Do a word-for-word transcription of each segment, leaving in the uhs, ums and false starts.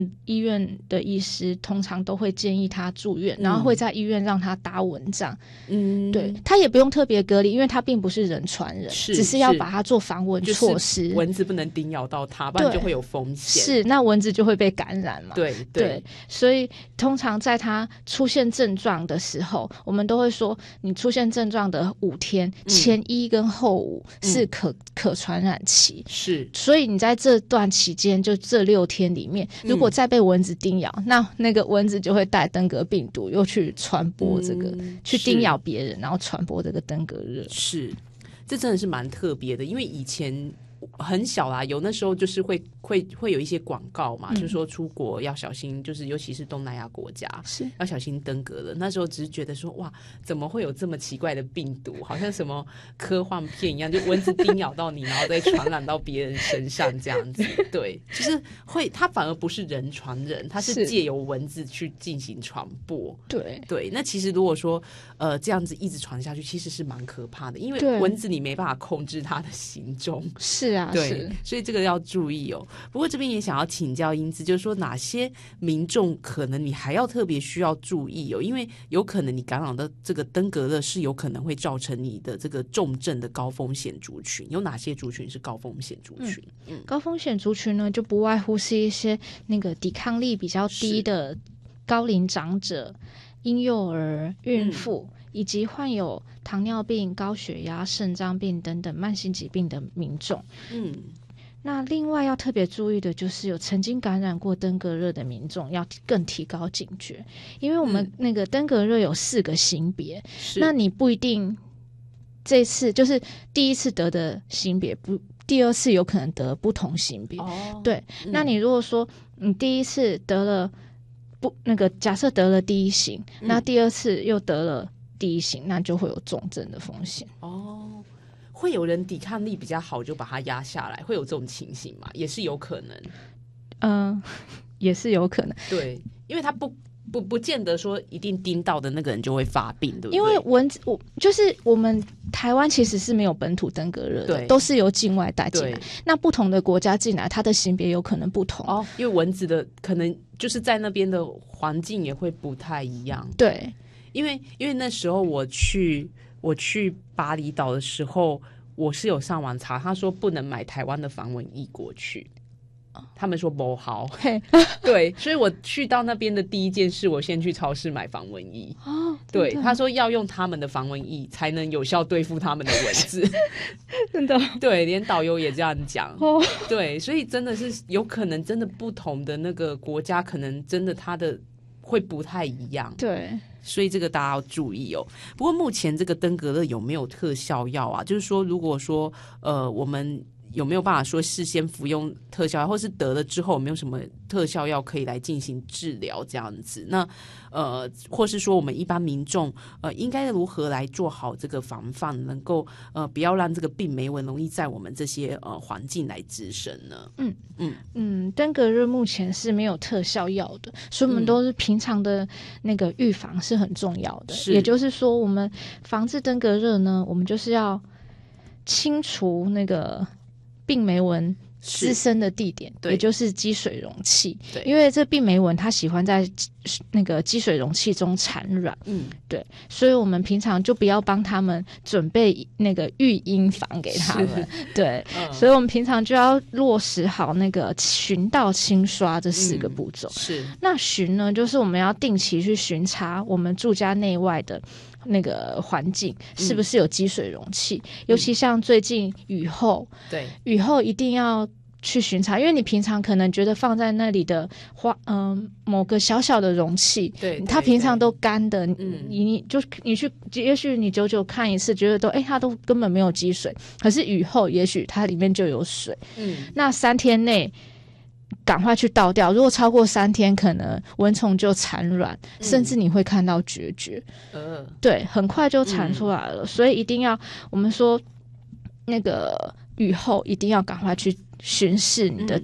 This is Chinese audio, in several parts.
医院的医师通常都会建议他住院，然后会在医院让他打蚊帐。嗯，对，他也不用特别隔离，因为他并不是人传人，是只是要把他做防蚊措施， 就是、蚊子不能叮咬到他，不然就会有风险。 是，那蚊子就会被感染嘛。 对 对, 对， 所以通常在他出现症状的时候，我们都会说，你出现症状的五天，嗯、前一跟后五是可、嗯、可传染期。 是， 所以你在这段期间，就这六天里面，如果再被蚊子叮咬，嗯、那那个蚊子就会带登革病毒，又去传播这个，嗯、去叮咬别人，然后传播这个登革热。 是，这真的是蛮特别的，因为以前很小啦，有那时候就是会会会有一些广告嘛，嗯、就是说出国要小心，就是尤其是东南亚国家是要小心登革的。那时候只是觉得说，哇，怎么会有这么奇怪的病毒，好像什么科幻片一样，就蚊子叮咬到你，然后再传染到别人身上这样子。对，就是会，它反而不是人传人，它是借由蚊子去进行传播。 对对，那其实如果说呃这样子一直传下去，其实是蛮可怕的，因为蚊子你没办法控制它的行踪。 是啊， 对，所以这个要注意哦。不过这边也想要请教英姿，就是说哪些民众可能你还要特别需要注意哦，因为有可能你感染的这个登革热是有可能会造成你的这个重症的高风险族群，有哪些族群是高风险族群？ 嗯嗯、高风险族群呢，就不外乎是一些那个抵抗力比较低的高龄长者、婴幼儿、孕妇。嗯以及患有糖尿病、高血压、肾脏病等等慢性疾病的民众。嗯，那另外要特别注意的就是有曾经感染过登革热的民众要更提高警觉，因为我们那个登革热有四个型别，嗯、那你不一定这次就是第一次得的型别不。第二次有可能得不同型别。哦、对、嗯，那你如果说你第一次得了不那个假设得了第一型，嗯、那第二次又得了第一型，那就会有重症的风险。 哦，会有人抵抗力比较好就把它压下来，会有这种情形吗？也是有可能。 嗯、呃，也是有可能。 对，因为它不不不见得说一定叮到的那个人就会发病，对不对？ 因为蚊子，我就是我们台湾其实是没有本土登革热的，都是由境外带进来。那不同的国家进来，它的型别有可能不同哦，因为蚊子的可能就是在那边的环境也会不太一样。 对。 因为因为那时候我去我去巴厘岛的时候，我是有上网查，他说不能买台湾的防蚊液过去，他们说不好。对，所以我去到那边的第一件事，我先去超市买防蚊液。哦，对，他说要用他们的防蚊液才能有效对付他们的蚊子。 真的？ 对，连导游也这样讲。哦，对，所以真的是有可能，真的不同的那个国家，可能真的它的会不太一样。 对。 所以这个大家要注意哦。不过目前这个登革热有没有特效药啊？就是说，如果说呃，我们有没有办法说事先服用特效药，或是得了之后有没有什么特效药可以来进行治疗这样子？那呃，或是说我们一般民众呃，应该如何来做好这个防范，能够呃不要让这个病媒蚊容易在我们这些呃环境来滋生呢？ 嗯嗯嗯，登革热目前是没有特效药的，所以我们都是平常的那个预防是很重要的。是，也就是说，我们防治登革热呢，我们就是要清除那个病媒蚊滋生的地点，也就是积水容器。因为这病媒蚊它喜欢在那个积水容器中产卵。嗯，对，所以我们平常就不要帮他们准备那个育婴房给他们。对、嗯，所以我们平常就要落实好那个巡倒清刷这四个步骤。嗯、是，那巡呢，就是我们要定期去巡查我们住家内外的那个环境是不是有积水容器、嗯、尤其像最近雨后，对，雨后一定要去巡查，因为你平常可能觉得放在那里的花，嗯、呃，某个小小的容器，对，它平常都干的，嗯，你就你去，也许你久久看一次，觉得都，哎，它都根本没有积水，可是雨后也许它里面就有水，嗯，那三天内赶快去倒掉，如果超过三天，可能蚊虫就产卵、嗯，甚至你会看到决绝，呃，对，很快就产出来了，嗯、所以一定要我们说那个雨后一定要赶快去巡视你的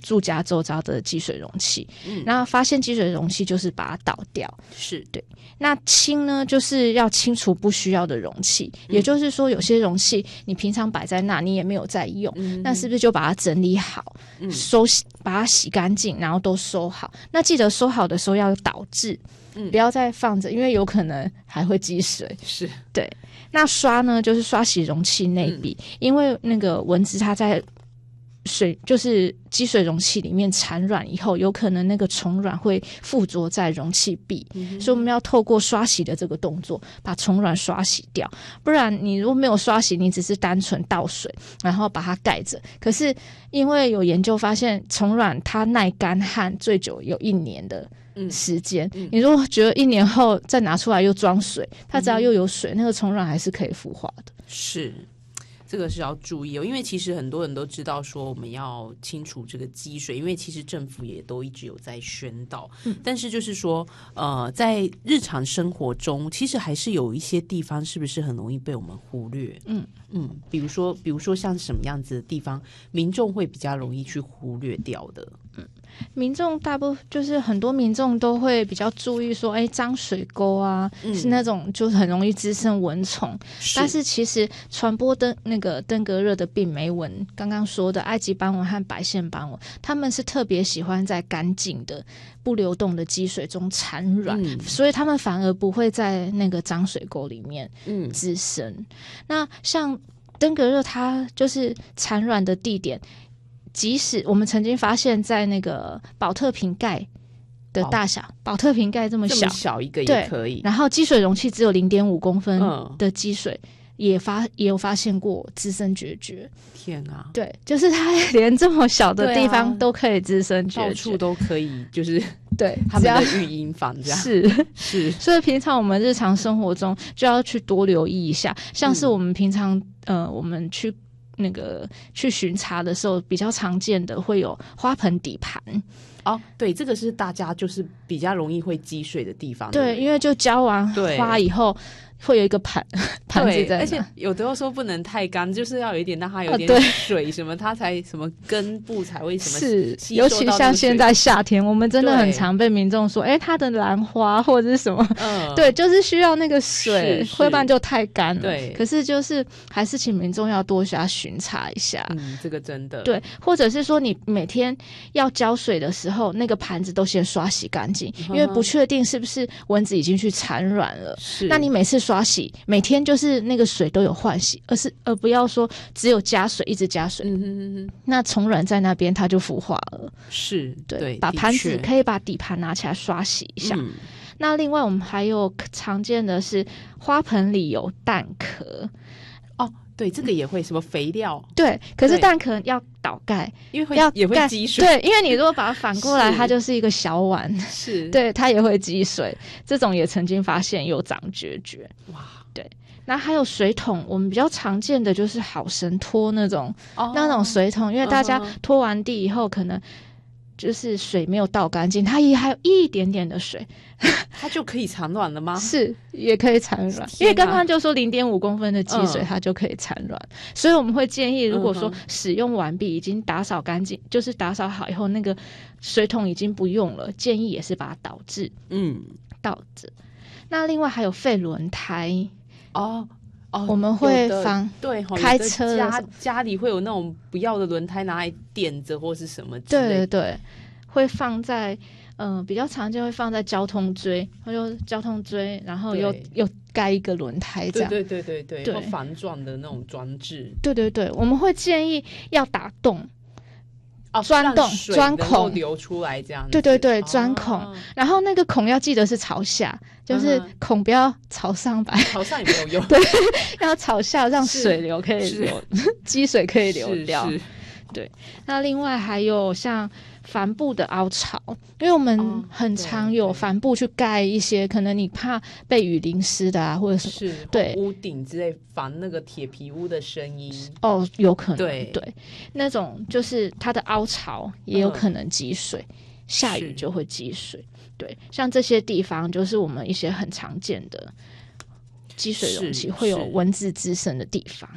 住家周遭的积水容器，嗯，然后发现积水容器就是把它倒掉， 是对。那清呢，就是要清除不需要的容器，嗯，也就是说有些容器你平常摆在那你也没有在用，嗯，那是不是就把它整理好，嗯，收把它洗干净，然后都收好。那记得收好的时候要倒置，嗯，不要再放着，因为有可能还会积水。 是， 对。那刷呢，就是刷洗容器内壁，嗯，因为那个蚊子它在水就是积水容器里面产卵以后，有可能那个虫卵会附着在容器壁，嗯，所以我们要透过刷洗的这个动作把虫卵刷洗掉。不然你如果没有刷洗，你只是单纯倒水然后把它盖着，可是因为有研究发现虫卵它耐干旱最久有一年的时间，嗯嗯，你如果觉得一年后再拿出来又装水，它只要又有水，嗯，那个虫卵还是可以孵化的。 是，这个是要注意哦，因为其实很多人都知道说我们要清除这个积水，因为其实政府也都一直有在宣导，嗯，但是就是说呃，在日常生活中其实还是有一些地方是不是很容易被我们忽略，嗯嗯，比如说比如说像什么样子的地方民众会比较容易去忽略掉的？ 嗯，民众大部分就是很多民众都会比较注意说，哎，脏水沟啊，嗯，是那种就是很容易滋生蚊虫，但是其实传播登那个登革热的病媒蚊，刚刚说的埃及斑蚊和白线斑蚊，他们是特别喜欢在干净的不流动的积水中产卵，嗯，所以他们反而不会在那个脏水沟里面滋生，嗯，那像登革热它就是产卵的地点，即使我们曾经发现在那个保特瓶盖的大小，保特瓶盖这么小， 这么小一个也可以， 然后积水容器只有 零点五公分的积水，嗯，也发也有发现过滋生决绝。 天啊！ 对，就是它连这么小的地方都可以滋生决绝， 到处都可以，就是对他们的育婴房这样。 是是， 所以平常我们日常生活中就要去多留意一下，像是我们平常，嗯，呃，我们去那个去巡查的时候，比较常见的会有花盆底盘。 哦，对，这个是大家就是比较容易会积水的地方。 对，因为就浇完花以后会有一个盘盘子在那， 而且有的时候不能太干，就是要有一点让它有点水什么，哦，它才什么根部才会什么是，尤其像现在夏天，我们真的很常被民众说，哎，它的兰花或者是什么，嗯，对，就是需要那个水，会不然就太干了。对，可是就是还是请民众要多加巡查一下。 嗯，这个真的对，或者是说你每天要浇水的时候，那个盘子都先刷洗干净，因为不确定是不是蚊子已经去产卵了。是，那你每次刷洗，每天就是那个水都有换洗，而是而不要说只有加水一直加水，嗯哼哼哼，那虫卵在那边它就孵化了。 是，对，对， 把盘子可以把底盘拿起来刷洗一下。嗯，那另外我们还有常见的是花盆里有蛋壳。 哦，对，这个也会什么肥料？ 对，可是蛋壳要倒盖， 因为会要也会积水。 对，因为你如果把它反过来，它就是一个小碗， 是， 对，它也会积水。这种也曾经发现有长决绝。哇，对。那还有水桶，我们比较常见的就是好神拖那种，哦，那种水桶，因为大家拖完地以后，可能就是水没有倒干净，它也还有一点点的水， 它就可以产卵了吗？ 是，也可以产卵，因为刚刚就说零点五公分的积水，嗯，它就可以产卵，所以我们会建议，如果说使用完毕，已经打扫干净，就是打扫好以后，那个水桶已经不用了，建议也是把它倒置，嗯，倒置。那另外还有废轮胎。哦哦，我们会防对开车家家里会有那种不要的轮胎拿来垫着或是什么之类的， 对对对，会放在嗯、呃、比较常见会放在交通锥，或者交通锥，然后又又盖一个轮胎这样， 对对对对对，或防撞的那种装置， 对对对，我们会建议要打洞。钻洞钻孔流出来这样子， 对对对，钻孔，哦，然后那个孔要记得是朝下，就是孔不要朝上摆， 朝上也没有用， 对，要朝下让水流可以流，积水可以流掉。对，那另外还有像帆布的凹槽，因为我们很常有帆布去盖一些，哦，可能你怕被雨淋湿的啊，或者是对屋顶之类防那个铁皮屋的声音哦，有可能对对，那种就是它的凹槽也有可能积水，嗯，下雨就会积水。对，像这些地方就是我们一些很常见的积水容器会有蚊子滋生的地方。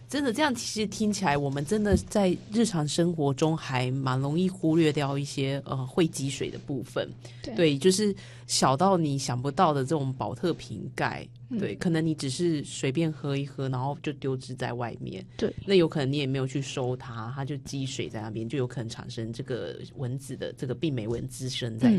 真的这样，其实听起来我们真的在日常生活中还蛮容易忽略掉一些呃会积水的部分。对，对，就是小到你想不到的这种保特瓶盖，对，嗯，可能你只是随便喝一喝，然后就丢置在外面。对，那有可能你也没有去收它，它就积水在那边，就有可能产生这个蚊子的这个病媒蚊滋生在